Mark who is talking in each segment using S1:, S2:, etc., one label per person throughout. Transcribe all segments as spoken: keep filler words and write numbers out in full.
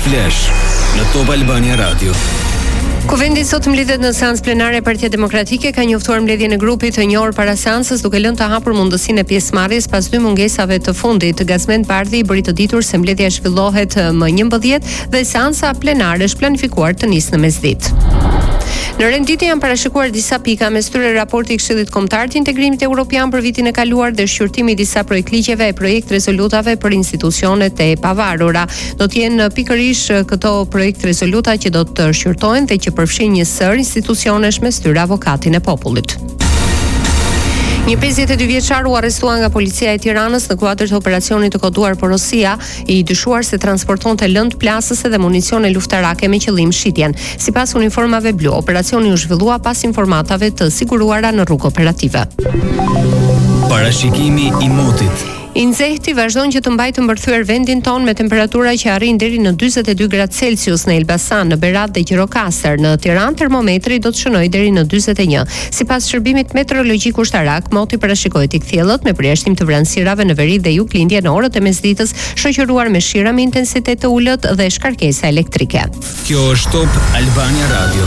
S1: Flash në Top Albania Radio.
S2: Kuvendi sot mblidhet në seancë plenare e Partia Demokratike ka njoftuar mbledhjen e grupit një orë para seancës, duke lënë të hapur mundësinë e pjesëmarrjes pas dy mungesave të fundit. Gazmend Bardhi i bëri të ditur se mbledhja zhvillohet më njëmbëdhjetë dhe seanca plenare është planifikuar të nisë në mesditë. Në renditje janë parashikuar disa pika, mes tyre raporti i Këshillit Kombëtar të Integrimit Evropian për vitin e kaluar dhe shqyrtimi i disa projekt ligjeve e projekt rezolutave për institucionet e pavarura. Do të jenë pikërisht këto projekt rezoluta që do të shqyrtohen dhe që përfshin një sër institucionesh, mes tyre Avokatin e Popullit. Një pesëdhjetë e dy vjeçar u arrestua nga policia e Tiranës në kuadër të operacionit të koduar Porosia, i dyshuar se transportonte lëndë plasëse dhe municione luftarake me qëllim shitjen. Sipas uniformave blu, operacioni u zhvillua pas informatave të siguruara në rrugë operative.
S1: Parashikimi i motit.
S2: I nxehti vazhdon që të mbajë të mbërthyer vendin ton me temperatura që arrin deri në dyzet e dy gradë Celsius në Elbasan, në Berat dhe Gjirokastër. Në Tiranë termometri do të shënojë deri në dyzet e një. Sipas shërbimit meteorologjik ushtarak, moti parashikohet i kthjellët me përjashtim të vranësirave në veri dhe juglindje në orët e mesditës, shoqëruar me shira me intensitet të ulët dhe shkarkesa elektrike.
S1: Kjo është Top Albania Radio.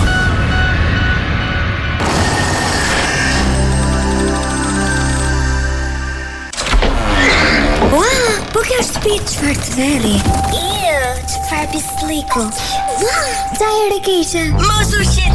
S3: Po kjo është shtëpi çfarë të veri? Iu, çfarë pisliku? Ua, ta ere keqe.
S4: Mos u shqetëso.